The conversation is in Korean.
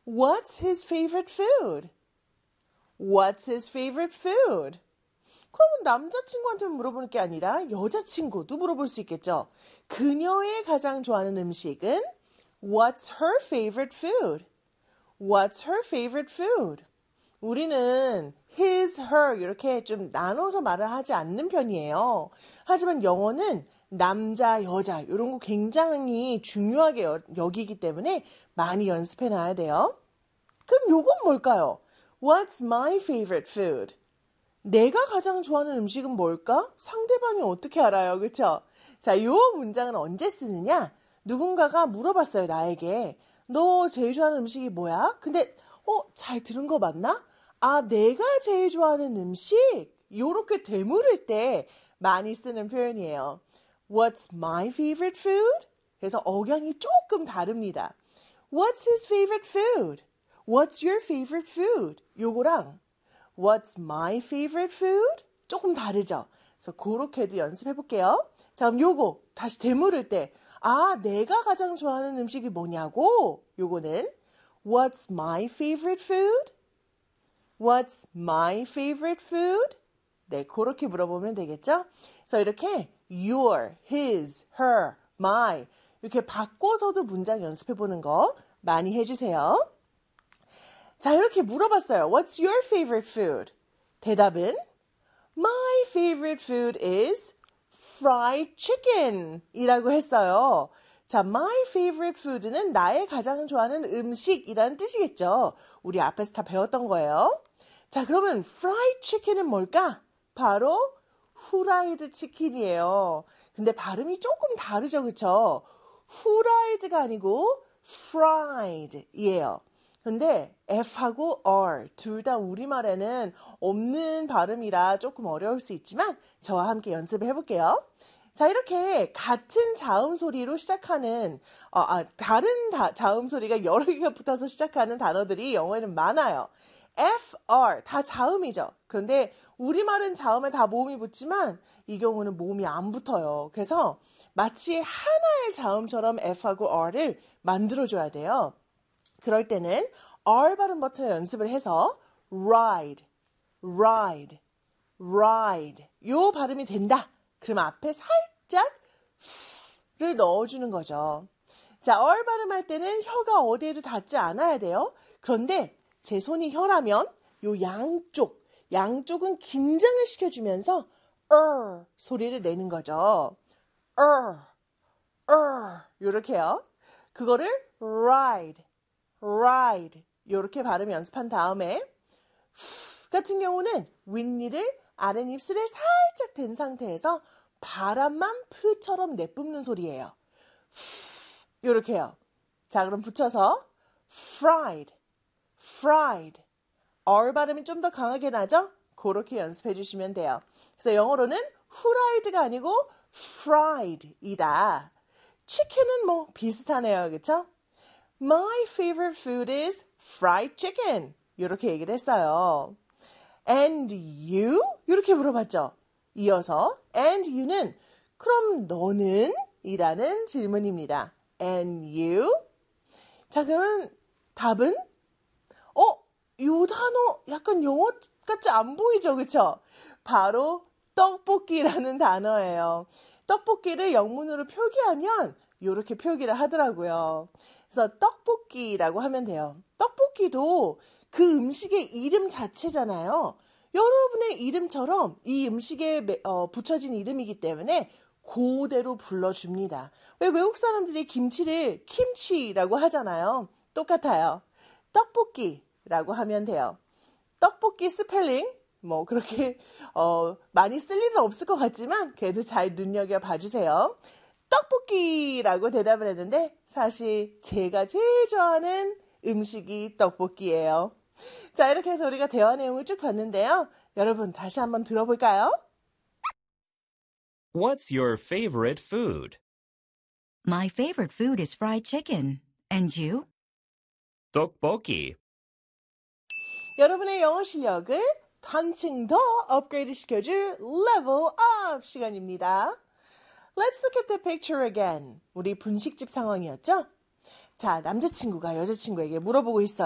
What's his favorite food? What's his favorite food? 그러면 남자친구한테 물어보는 게 아니라 여자친구도 물어볼 수 있겠죠. 그녀의 가장 좋아하는 음식은 What's her favorite food? What's her favorite food? 우리는 his, her 이렇게 좀 나눠서 말을 하지 않는 편이에요. 하지만 영어는 남자, 여자 이런 거 굉장히 중요하게 여기기 때문에 많이 연습해 놔야 돼요. 그럼 요건 뭘까요? What's my favorite food? 내가 가장 좋아하는 음식은 뭘까? 상대방이 어떻게 알아요? 그렇죠? 자, 요 문장은 언제 쓰느냐? 누군가가 물어봤어요, 나에게. 너 제일 좋아하는 음식이 뭐야? 근데 잘 들은 거 맞나? 아, 내가 제일 좋아하는 음식? 요렇게 되물을 때 많이 쓰는 표현이에요. What's my favorite food? 그래서 억양이 조금 다릅니다. What's his favorite food? What's your favorite food? 요거랑 What's my favorite food? 조금 다르죠? 그래서 그렇게도 연습해 볼게요. 자, 그럼 요거 다시 되물을 때 아, 내가 가장 좋아하는 음식이 뭐냐고? 요거는 What's my favorite food? What's my favorite food? 네, 그렇게 물어보면 되겠죠? 그래서 이렇게 your, his, her, my 이렇게 바꿔서도 문장 연습해 보는 거 많이 해주세요. 자, 이렇게 물어봤어요. What's your favorite food? 대답은 My favorite food is fried chicken 이라고 했어요. 자, my favorite food는 나의 가장 좋아하는 음식이라는 뜻이겠죠. 우리 앞에서 다 배웠던 거예요. 자, 그러면 fried chicken은 뭘까? 바로 후라이드 치킨이에요. 근데 발음이 조금 다르죠, 그쵸? 후라이드가 아니고 fried이에요. 근데 F하고 R 둘 다 우리말에는 없는 발음이라 조금 어려울 수 있지만 저와 함께 연습을 해볼게요. 자, 이렇게 같은 자음 소리로 시작하는 다른 자음 소리가 여러 개가 붙어서 시작하는 단어들이 영어에는 많아요. F, R 다 자음이죠. 그런데 우리말은 자음에 다 모음이 붙지만 이 경우는 모음이 안 붙어요. 그래서 마치 하나의 자음처럼 F하고 R를 만들어줘야 돼요. 그럴 때는 R 발음부터 연습을 해서 ride, ride, ride 요 발음이 된다. 그러면 앞에 살짝 를 넣어주는 거죠. 자, R 발음할 때는 혀가 어디에도 닿지 않아야 돼요. 그런데 제 손이 혀라면 요 양쪽은 긴장을 시켜주면서 소리를 내는 거죠. 요렇게요. 그거를 ride, ride 이렇게 발음 연습한 다음에 같은 경우는 윗니를 아랫입술에 살짝 댄 상태에서 바람만 프처럼 내뿜는 소리예요. 이렇게요. 자, 그럼 붙여서 fried, fried. R 발음이 좀 더 강하게 나죠? 그렇게 연습해 주시면 돼요. 그래서 영어로는 후라이드가 아니고 fried이다. 치킨은 뭐 비슷하네요. 그렇죠? My favorite food is fried chicken. 이렇게 얘기를 했어요. And you? 이렇게 물어봤죠. 이어서 and you는 그럼 너는? 이라는 질문입니다. And you? 자, 그러면 답은? 요 단어 약간 영어 같지 안 보이죠? 그쵸? 바로 떡볶이라는 단어예요. 떡볶이를 영문으로 표기하면 이렇게 표기를 하더라고요. 그래서 떡볶이라고 하면 돼요. 떡볶이도 그 음식의 이름 자체잖아요. 여러분의 이름처럼 이 음식에 붙여진 이름이기 때문에 그대로 불러줍니다. 왜 외국 사람들이 김치를 김치라고 하잖아요. 똑같아요. 떡볶이라고 하면 돼요. 떡볶이 스펠링 뭐 그렇게 많이 쓸 일은 없을 것 같지만 그래도 잘 눈여겨봐 주세요. 떡볶이라고 대답을 했는데 사실 제가 제일 좋아하는 음식이 떡볶이예요. 자, 이렇게 해서 우리가 대화 내용을 쭉 봤는데요. 여러분 다시 한번 들어볼까요? What's your favorite food? My favorite food is fried chicken. And you? 떡볶이. 여러분의 영어 실력을 한층 더 업그레이드 시켜줄 level up 시간입니다. Let's look at the picture again. 우리 분식집 상황이었죠? 자, 남자친구가 여자친구에게 물어보고 있어요.